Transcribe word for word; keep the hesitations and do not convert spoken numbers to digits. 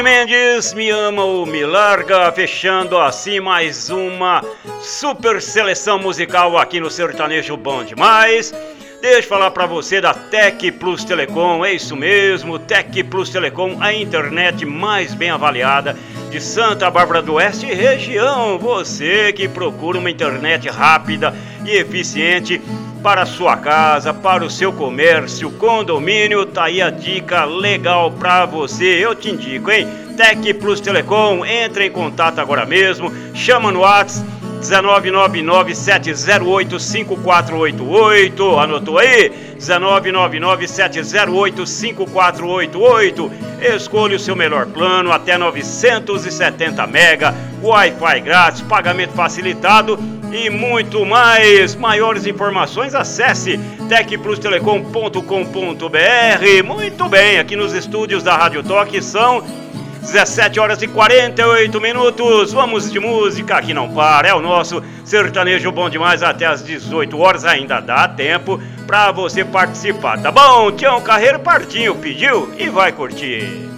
Mendes, Me Ama ou Me Larga, fechando assim mais uma super seleção musical aqui no Sertanejo Bom Demais. Deixa eu falar pra você da Tec Plus Telecom, é isso mesmo, Tec Plus Telecom, a internet mais bem avaliada de Santa Bárbara do Oeste e região. Você que procura uma internet rápida e eficiente para a sua casa, para o seu comércio, condomínio, tá aí a dica legal pra você, eu te indico, hein? Tec Plus Telecom, entre em contato agora mesmo, chama no WhatsApp nove nove nove sete zero oito cinco quatro oito oito, anotou aí? nove nove nove sete zero oito cinco quatro oito oito. Escolha o seu melhor plano, até novecentos e setenta mega, Wi-Fi grátis, pagamento facilitado e muito mais. Maiores informações, acesse tec plus telecom ponto com ponto b r. Muito bem, aqui nos estúdios da Rádio Toque são dezessete horas e quarenta e oito minutos. Vamos de música que não para, é o nosso Sertanejo Bom Demais até as dezoito horas, ainda dá tempo pra você participar, tá bom? Tião Carreiro partiu, pediu e vai curtir.